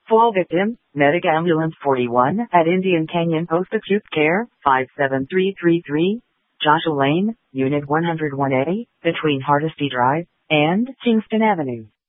Fall victim, Medic Ambulance 41 at Indian Canyon Post Acute Care, 57333, Joshua Lane, Unit 101A, between Hardesty Drive and Kingston Avenue.